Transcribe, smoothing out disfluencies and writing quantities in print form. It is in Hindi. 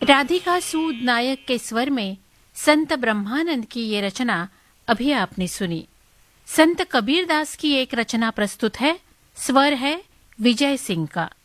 राधिका सूद नायक के स्वर में संत ब्रह्मानंद की ये रचना अभी आपने सुनी। संत कबीरदास की एक रचना प्रस्तुत है, स्वर है विजय सिंह का।